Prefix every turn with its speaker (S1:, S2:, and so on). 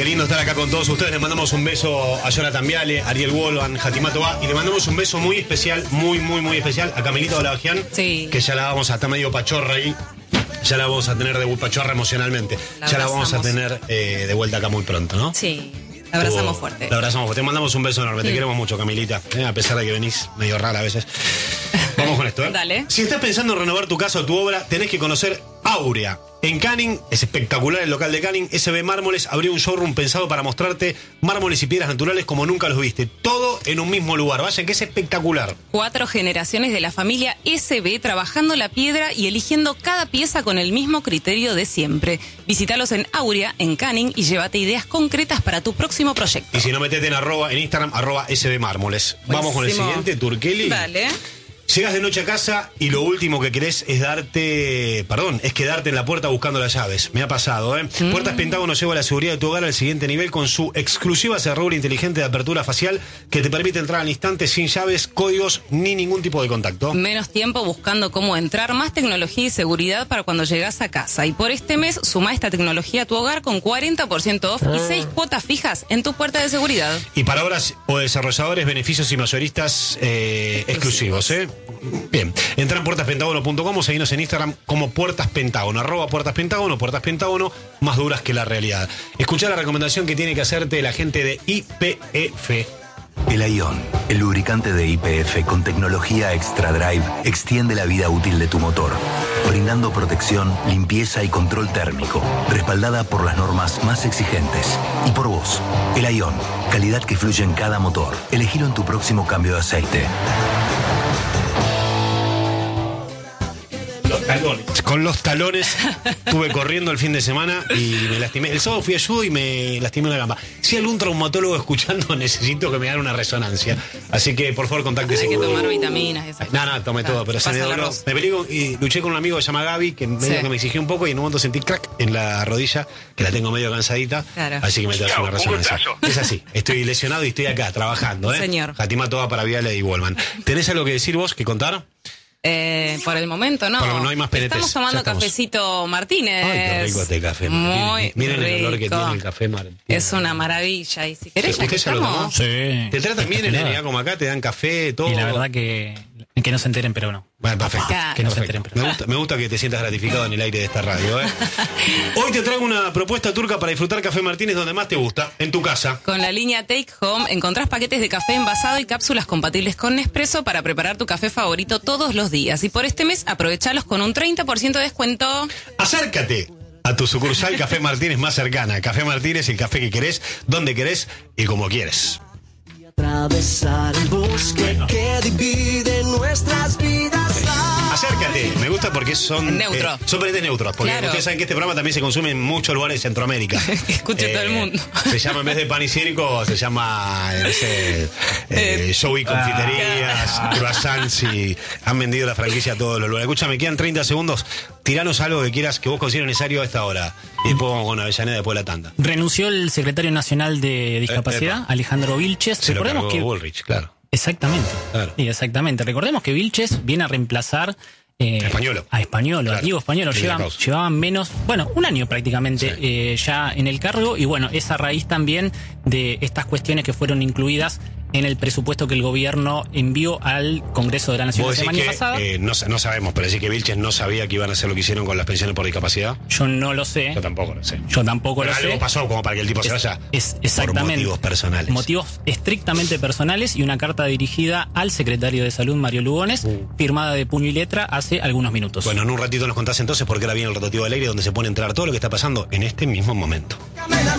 S1: Qué lindo estar acá con todos ustedes. Les mandamos un beso a Jonathan Viale, Ariel Wolvan, Jatimato Ba, y le mandamos un beso muy especial, muy especial a Camilita Olabajian,
S2: sí,
S1: que ya la vamos a estar medio pachorra ahí. Ya la vamos a tener de pachorra emocionalmente. Ya la vamos a tener de vuelta acá muy pronto, ¿no?
S2: Sí. La abrazamos fuerte.
S1: La abrazamos fuerte. Te mandamos un beso enorme. Te queremos mucho, Camilita. A pesar de que venís medio rara a veces. Vamos con esto, ¿eh?
S2: Dale.
S1: Si estás pensando en renovar tu casa o tu obra, tenés que conocer Aurea. En Canning, es espectacular el local de Canning. SB Mármoles abrió un showroom pensado para mostrarte mármoles y piedras naturales como nunca los viste. Todo en un mismo lugar. Vayan, que es espectacular.
S2: 4 generaciones de la familia SB trabajando la piedra y eligiendo cada pieza con el mismo criterio de siempre. Visítalos en Aurea, en Canning, y llévate ideas concretas para tu próximo proyecto.
S1: Y si no, metete en Instagram, @SB Mármoles. Vamos con el siguiente, Turkeli.
S2: Dale.
S1: Llegas de noche a casa y lo último que querés es quedarte en la puerta buscando las llaves. Me ha pasado, ¿eh? Puertas Pentágono lleva la seguridad de tu hogar al siguiente nivel con su exclusiva cerradura inteligente de apertura facial que te permite entrar al instante sin llaves, códigos ni ningún tipo de contacto.
S2: Menos tiempo buscando cómo entrar, más tecnología y seguridad para cuando llegas a casa. Y por este mes, suma esta tecnología a tu hogar con 40% off y 6 cuotas fijas en tu puerta de seguridad.
S1: Y para obras o desarrolladores, beneficios y mayoristas exclusivos, ¿eh? Bien, entra en puertaspentágono.com o seguinos en Instagram como Puertas Pentágono, @Puertas Pentágono, más duras que la realidad. Escuchá la recomendación que tiene que hacerte la gente de YPF.
S3: El Ion, el lubricante de YPF con tecnología Extra Drive, extiende la vida útil de tu motor, brindando protección, limpieza y control térmico, respaldada por las normas más exigentes. Y por vos, el Ion, calidad que fluye en cada motor. Elegilo en tu próximo cambio de aceite.
S1: Con los talones estuve corriendo el fin de semana y me lastimé. El sábado fui a judo y me lastimé la gamba. Si hay algún traumatólogo escuchando, necesito que me haga una resonancia. Así que, por favor, contáctese.
S2: Hay que tomar vitaminas.
S1: No, tomé todo, pero se me doló. Me peleé y luché con un amigo que se llama Gaby, que medio que me exigió un poco y en un momento sentí crack en la rodilla, que la tengo medio cansadita.
S2: Claro.
S1: Así que me tengo que hacer una resonancia. Es así, estoy lesionado y estoy acá trabajando, ¿eh?
S2: Señor.
S1: Jatimato Ba para Viale y Wolman. ¿Tenés algo que decir vos, que contar?
S2: Por el momento no.
S1: No hay más PNTs.
S2: Estamos tomando cafecito Martínez.
S1: Ay, qué rico este café.
S2: Muy
S1: Miren
S2: rico.
S1: el olor que tiene el café Martínez.
S2: Es una maravilla. Y si querés, ya que
S1: ¿Usted ya lo tomó?
S2: estamos.
S4: Sí.
S1: ¿Te tratan bien en NA como acá? ¿Te dan café, todo?
S4: Y la verdad que no se enteren, pero no.
S1: Bueno, perfecto.
S4: Que no se enteren, pero no.
S1: Me gusta que te sientas gratificado en el aire de esta radio, ¿eh? Hoy te traigo una propuesta turca para disfrutar Café Martínez donde más te gusta, en tu casa.
S2: Con la línea Take Home encontrás paquetes de café envasado y cápsulas compatibles con Nespresso para preparar tu café favorito todos los días. Y por este mes, aprovechalos con un 30% de descuento.
S1: Acércate a tu sucursal Café Martínez más cercana. Café Martínez, el café que querés, donde querés y como quieres.
S5: Atravesar el bosque que divide nuestras vidas.
S1: Acércate, me gusta porque son
S2: Neutro.
S1: Son paredes neutros, porque
S2: Claro.
S1: ustedes saben que este programa también se consume en muchos lugares de Centroamérica.
S2: Que escuche todo el mundo.
S1: Se llama, en vez de pan y circo, se llama show y confiterías, croissants, y han vendido la franquicia a todos los lugares. Escúchame, quedan 30 segundos. Tiranos algo que quieras, que vos consideres necesario a esta hora. Y después vamos con Avellaneda después de la tanda.
S4: Renunció el secretario nacional de Discapacidad, Alejandro Vilches.
S1: Se lo
S4: Recordemos
S1: cargó
S4: que
S1: Bullrich, claro.
S4: Exactamente.
S1: Claro.
S4: Sí, exactamente. Recordemos que Vilches viene a reemplazar
S1: Españolo.
S4: a Españolo,
S1: Claro.
S4: a Diego Españolo.
S1: Primera causa.
S4: Llevaban un año prácticamente ya en el cargo, y bueno, es a raíz también de estas cuestiones que fueron incluidas en el presupuesto que el gobierno envió al Congreso de la Nación la
S1: Vos decís
S4: semana
S1: que,
S4: pasada.
S1: no sabemos, pero decís que Vilches no sabía que iban a hacer lo que hicieron con las pensiones por discapacidad.
S4: Yo no lo sé.
S1: Yo tampoco lo sé.
S4: Yo tampoco
S1: Pero
S4: lo
S1: algo
S4: sé.
S1: pasó como para que el tipo se vaya
S4: Exactamente.
S1: por motivos personales.
S4: Motivos estrictamente personales, y una carta dirigida al secretario de Salud, Mario Lugones, firmada de puño y letra hace algunos minutos.
S1: Bueno, en un ratito nos contás entonces por qué ahora viene el rotativo del aire donde se pone a entrar todo lo que está pasando en este mismo momento.